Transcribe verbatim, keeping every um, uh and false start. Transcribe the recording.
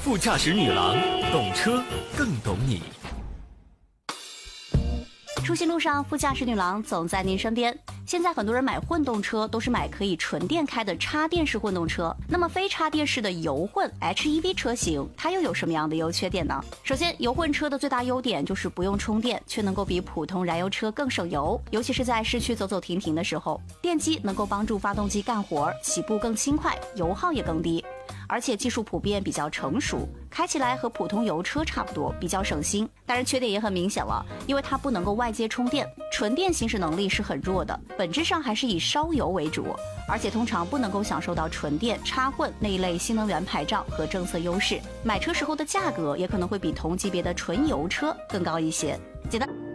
副驾驶女郎，懂车更懂你。 出行路上，副驾驶女郎总在您身边。现在很多人买混动车都是买可以纯电开的插电式混动车，那么非插电式的油混 H E V 车型，它又有什么样的优缺点呢？首先，油混车的最大优点就是不用充电，却能够比普通燃油车更省油，尤其是在市区走走停停的时候，电机能够帮助发动机干活，起步更轻快，油耗也更低。而且技术普遍比较成熟，开起来和普通油车差不多，比较省心。当然缺点也很明显了，因为它不能够外接充电，纯电行驶能力是很弱的，本质上还是以烧油为主，而且通常不能够享受到纯电、插混那一类新能源牌照和政策优势。买车时候的价格也可能会比同级别的纯油车更高一些。简单。